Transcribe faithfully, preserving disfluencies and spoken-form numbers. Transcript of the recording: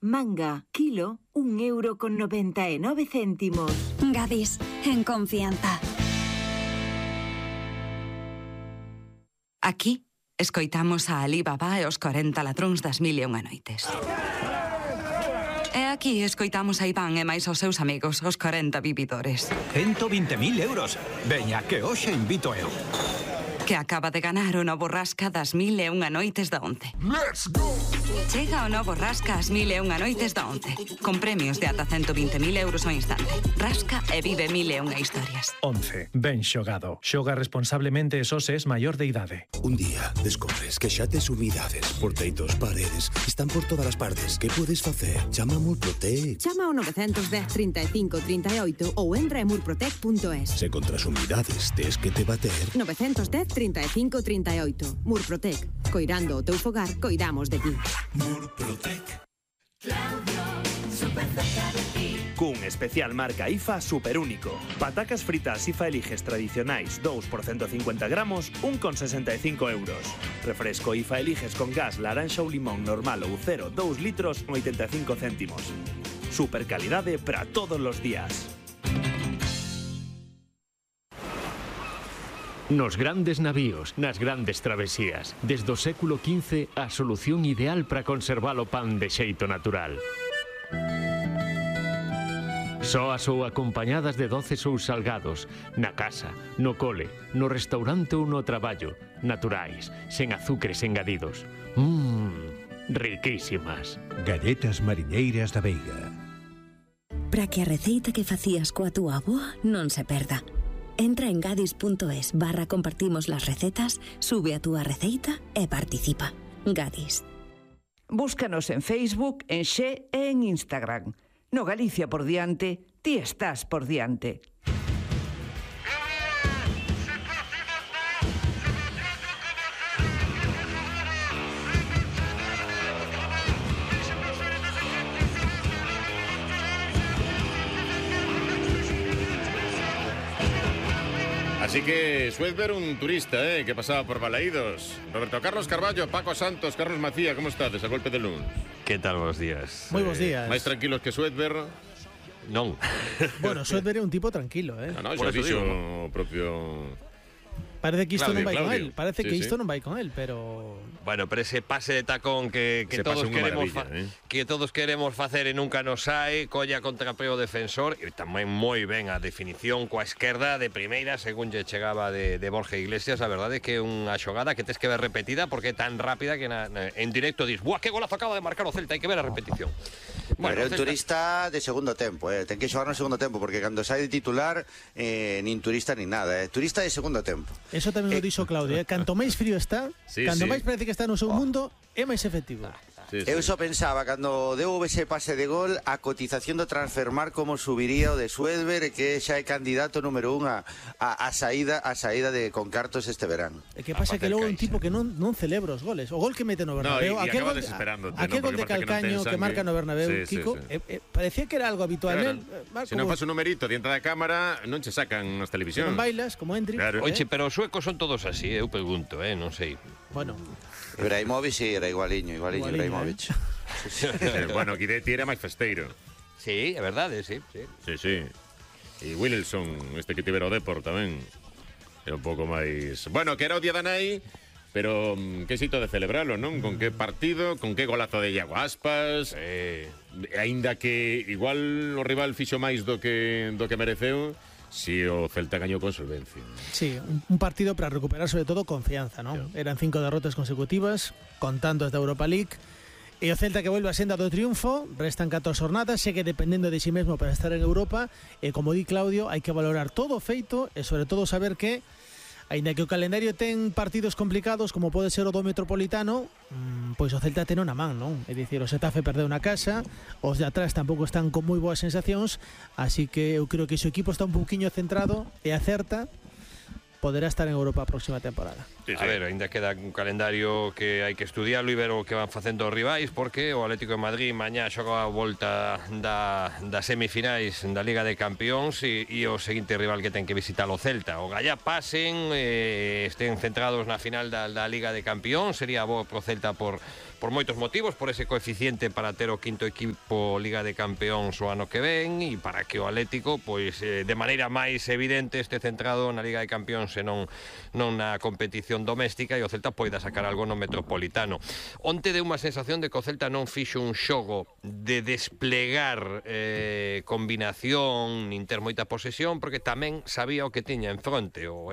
Manga, kilo, un euro con noventa e nove céntimos. Gadis, en confianza. Aquí escoitamos a Alí Baba e os corenta ladróns das mil e unha noites. E aquí escoitamos a Iván e máis os seus amigos, os corenta vividores. ciento vinte mil euros. Veña, que hoxe invito eu. Que acaba de ganar o novo Rasca das mil e unha noites da once. Let's go! Chega o novo Rasca ás mil e unha noites da once, con premios de ata ciento vinte mil euros ao instante. Rasca e vive mil e unha historias. once. Ben xogado. Xoga responsablemente e só se es maior de idade. Un día descobres que xa tes umidades, porteitos, paredes, están por todas as partes. Que podes facer? Chama a Murprotec. Chama ao nove dez, trinta e cinco, trinta e oito ou entra en murprotec punto es. Se contra as umidades tes que te bater... nove dez, trinta e cinco, trinta e oito. Murprotec. Coirando o teu fogar, coidamos de ti. Murprotec. Claudio, super cerca de ti. Cun especial marca I F A super único. Patacas fritas I F A Eliges tradicionais dous por ciento cincuenta gramos, un con sesenta e cinco euros. Refresco I F A Eliges con gas laranxa ou limón normal ou cero, dous litros, oitenta e cinco céntimos. Super calidade para todos los días. Nos grandes navíos, nas grandes travesías, desde o século quince, a solución ideal para conservar o pan de xeito natural. Soas ou acompañadas de doces ou salgados, na casa, no cole, no restaurante ou no traballo, naturais, sen azucres engadidos. Mmm, riquísimas. Galletas mariñeiras da Veiga. Para que a receita que facías coa túa avoa non se perda. Entra en gadis punto es barra compartimos las recetas, sube a túa receita e participa. Gadis. Búscanos en Facebook, en Xe e en Instagram. No Galicia por diante, ti estás por diante. Así que Suedber, un turista, eh, que pasaba por Balaídos. Roberto Carlos Carballo, Paco Santos, Carlos Macía, ¿cómo estás? A golpe de luns. Que tal, bons días? Moi bons días. Eh, máis tranquilos que Suedber? Non. Bueno, Suedber é un tipo tranquilo, eh? No, no, xa dixo o propio... Parece que isto Claudio, non vai Claudio. con él, parece Sí, que sí. isto non vai con él, pero... Bueno, pero ese pase de tacón que, que Ese todos pase unha queremos maravilla, fa- eh. que todos queremos facer e nunca nos sai, colla contra o defensor, e tamén moi ben a definición coa esquerda de primeira, según lle chegaba de, de Borja Iglesias. A verdade é que é unha xogada que tes que ver repetida porque é tan rápida que na, na, en directo dis, buah, que golazo acaba de marcar o Celta, hai que ver a repetición. Bueno, pero é un Celta- turista de segundo tempo, eh. Ten que xogar no segundo tempo, porque cando sai de titular eh, nin turista nin nada, eh. Turista de segundo tempo. Eso tamén o Eh, dixo Claudio, eh? Canto máis frío está, Sí, cando sí. máis parece que está no seu mundo, é máis efectivo. Eu só pensaba, cando deu ese pase de gol, a cotización do Transfermar como subiría o de Suedber, que xa é candidato número un a, a, a saída a saída de con cartos este verano. E que pasa que logo é un tipo que non, non celebra os goles. O gol que mete no Bernabéu, No, e- e aquel acaba gol, desesperándote, aquel ¿no? gol Porque de parece que non Calcaño ten que marca sangue. no Bernabéu, Sí, sí, Kiko, sí. eh, eh, parecía que era algo habitual. Claro. Él, eh, Marco, Se non faz un numerito diante da cámara, non che sacan as televisións. non bailas, como Hendrik. Claro. Oiche, pero os suecos son todos así, eu pregunto, eh, non sei. Bueno, Ibrahimovic sí, era igualiño, igualiño, Igualiño, Ibrahimovic. Eh, bueno, Guidetti era máis festeiro. Sí, é verdade, sí, sí. Sí, sí. E Wilson, este que tivera o Depor tamén. É un pouco máis... Bueno, que era o día da nai, pero mm, que xito de celebralo, non? Con que partido, con que golazo de Iago Aspas, eh, aínda que igual o rival fixo máis do que do que mereceu, si o Celta gañou con solvencia. sí, un, un partido para recuperar sobre todo confianza, ¿no? Eran cinco derrotas consecutivas, contando as da Europa League. E o Celta que volve a senda do triunfo, restan catorce jornadas, segue dependendo de si mesmo para estar en Europa, e como di Claudio, hai que valorar todo o feito e sobre todo saber que, aínda que o calendario ten partidos complicados como pode ser o do Metropolitano, mmm, pois o Celta ten na man, non? É dicir, o Xetafe perdeu na casa, os de atrás tampouco están con moi boas sensacións, así que eu creo que se o equipo está un pouquiño centrado e acerta, poderá estar en Europa a próxima temporada. Sí, sí. A ver, ainda queda un calendario que hai que estudiarlo e ver o que van facendo os rivais, porque o Atlético de Madrid mañá xoga a volta da, das semifinais da Liga de Campións e, e o seguinte rival que ten que visitar o Celta. O Gallá pasen, eh, estén centrados na final da, da Liga de Campións, sería bo pro Celta por, por moitos motivos, por ese coeficiente para ter o quinto equipo Liga de Campeóns o ano que ven e para que o Atlético, pois, eh, de maneira máis evidente este centrado na Liga de Campeóns e non, non na competición doméstica e o Celta poida sacar algo no Metropolitano. Onte deu unha sensación de que o Celta non fixo un xogo de desplegar eh, combinación nin ter moita posesión porque tamén sabía o que tiña en fronte. O